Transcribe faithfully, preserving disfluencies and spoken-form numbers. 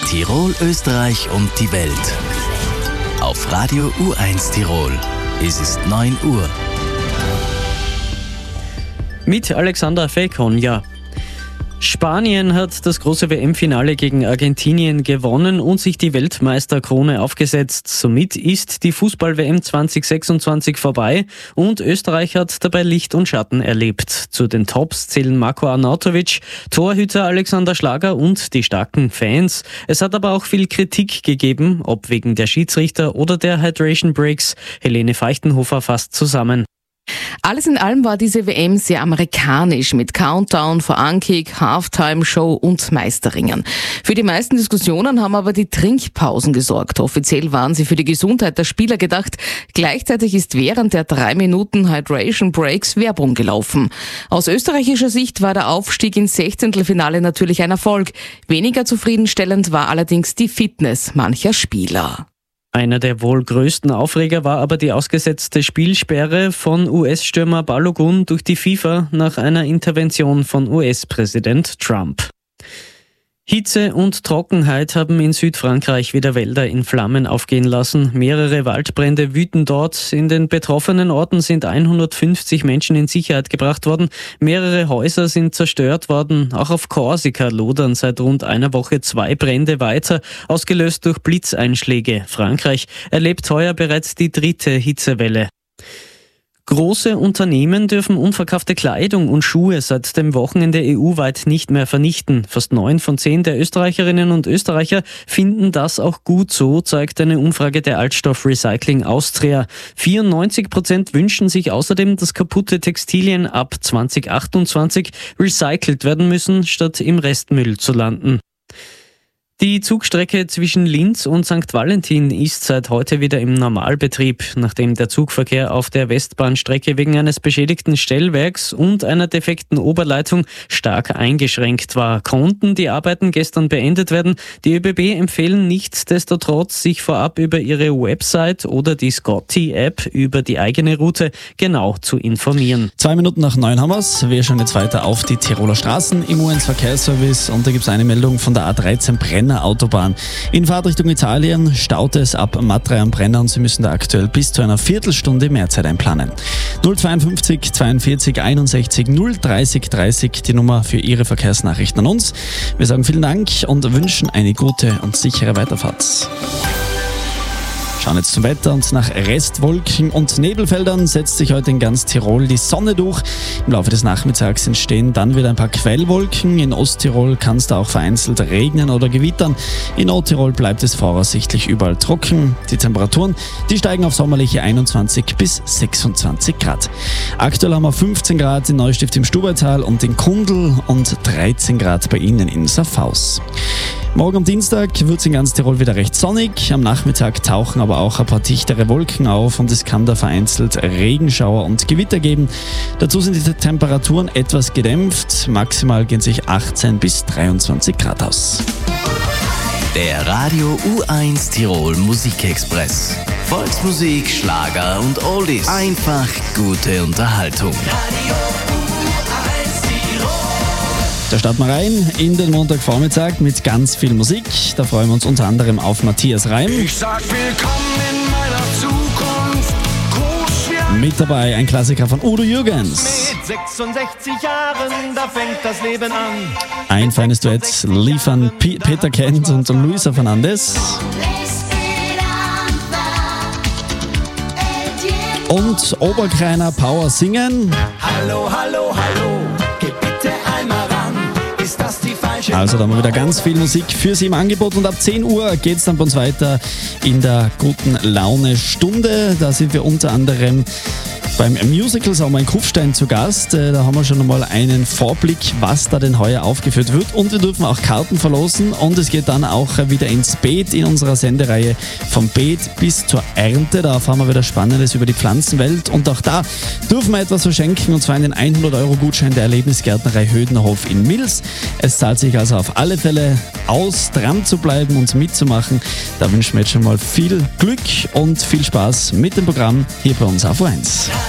Tirol, Österreich und die Welt. Auf Radio U eins Tirol. Es ist neun Uhr. Mit Alexander Fekonja. Spanien hat das große W M-Finale gegen Argentinien gewonnen und sich die Weltmeisterkrone aufgesetzt. Somit ist die Fußball-W M zwanzig sechsundzwanzig vorbei und Österreich hat dabei Licht und Schatten erlebt. Zu den Tops zählen Marko Arnautovic, Torhüter Alexander Schlager und die starken Fans. Es hat aber auch viel Kritik gegeben, ob wegen der Schiedsrichter oder der Hydration Breaks. Helene Feichtenhofer fasst zusammen. Alles in allem war diese W M sehr amerikanisch mit Countdown, Vorankick, Halftime-Show und Meisterringen. Für die meisten Diskussionen haben aber die Trinkpausen gesorgt. Offiziell waren sie für die Gesundheit der Spieler gedacht. Gleichzeitig ist während der drei Minuten Hydration Breaks Werbung gelaufen. Aus österreichischer Sicht war der Aufstieg ins Sechzehntelfinale natürlich ein Erfolg. Weniger zufriedenstellend war allerdings die Fitness mancher Spieler. Einer der wohl größten Aufreger war aber die ausgesetzte Spielsperre von U S-Stürmer Balogun durch die FIFA nach einer Intervention von U S-Präsident Trump. Hitze und Trockenheit haben in Südfrankreich wieder Wälder in Flammen aufgehen lassen. Mehrere Waldbrände wüten dort. In den betroffenen Orten sind hundertfünfzig Menschen in Sicherheit gebracht worden. Mehrere Häuser sind zerstört worden. Auch auf Korsika lodern seit rund einer Woche zwei Brände weiter, ausgelöst durch Blitzeinschläge. Frankreich erlebt heuer bereits die dritte Hitzewelle. Große Unternehmen dürfen unverkaufte Kleidung und Schuhe seit dem Wochenende E U-weit nicht mehr vernichten. Fast neun von zehn der Österreicherinnen und Österreicher finden das auch gut so, zeigt eine Umfrage der Altstoff Recycling Austria. vierundneunzig Prozent wünschen sich außerdem, dass kaputte Textilien ab zwanzig achtundzwanzig recycelt werden müssen, statt im Restmüll zu landen. Die Zugstrecke zwischen Linz und Sankt Valentin ist seit heute wieder im Normalbetrieb, nachdem der Zugverkehr auf der Westbahnstrecke wegen eines beschädigten Stellwerks und einer defekten Oberleitung stark eingeschränkt war. Konnten die Arbeiten gestern beendet werden. Die ÖBB empfehlen nichtsdestotrotz, sich vorab über ihre Website oder die Scotty-App über die eigene Route genau zu informieren. Zwei Minuten nach neun haben wir's. Wir schauen jetzt weiter auf die Tiroler Straßen im U eins Verkehrsservice und da gibt's eine Meldung von der A dreizehn Brenner Autobahn. In Fahrtrichtung Italien staut es ab Matre am Brenner und Sie müssen da aktuell bis zu einer Viertelstunde Mehrzeit einplanen. null zweiundfünfzig zweiundvierzig einundsechzig null dreißig dreißig die Nummer für Ihre Verkehrsnachrichten an uns. Wir sagen vielen Dank und wünschen eine gute und sichere Weiterfahrt. Schauen jetzt zum Wetter und nach Restwolken und Nebelfeldern setzt sich heute in ganz Tirol die Sonne durch. Im Laufe des Nachmittags entstehen dann wieder ein paar Quellwolken. In Osttirol kann es da auch vereinzelt regnen oder gewittern. In Nordtirol bleibt es voraussichtlich überall trocken. Die Temperaturen, die steigen auf sommerliche einundzwanzig bis sechsundzwanzig Grad. Aktuell haben wir fünfzehn Grad in Neustift im Stubaital und in Kundl und dreizehn Grad bei Ihnen in Saarpfaus. Morgen am Dienstag wird es in ganz Tirol wieder recht sonnig. Am Nachmittag tauchen aber auch ein paar dichtere Wolken auf und es kann da vereinzelt Regenschauer und Gewitter geben. Dazu sind die Temperaturen etwas gedämpft. Maximal gehen sich achtzehn bis dreiundzwanzig Grad aus. Der Radio U eins Tirol Musikexpress. Volksmusik, Schlager und Oldies. Einfach gute Unterhaltung. Da starten wir rein in den Montagvormittag mit ganz viel Musik. Da freuen wir uns unter anderem auf Matthias Reim. Ich sag willkommen in meiner Zukunft. Groß wie ein Mit dabei ein Klassiker von Udo Jürgens. Mit sechsundsechzig Jahren, da fängt das Leben an. Ein feines Duett liefern P- Peter Kent und Luisa Fernandes. Und Oberkreiner Power singen. Hallo, hallo, hallo, geh bitte einmal ran. Ist das die falsche? Also da haben wir wieder ganz viel Musik für Sie im Angebot und ab zehn Uhr geht es dann bei uns weiter in der guten Laune Stunde. Da sind wir unter anderem beim Musical Sommer in Kufstein zu Gast. Da haben wir schon einmal einen Vorblick, was da denn heuer aufgeführt wird. Und wir dürfen auch Karten verlosen. Und es geht dann auch wieder ins Beet in unserer Sendereihe vom Beet bis zur Ernte. Da erfahren wir wieder Spannendes über die Pflanzenwelt. Und auch da dürfen wir etwas verschenken. Und zwar einen hundert Euro Gutschein der Erlebnisgärtnerei Hödnerhof in Mils. Es zahlt sich also auf alle Fälle aus, dran zu bleiben und mitzumachen. Da wünschen wir jetzt schon mal viel Glück und viel Spaß mit dem Programm hier bei uns auf U eins.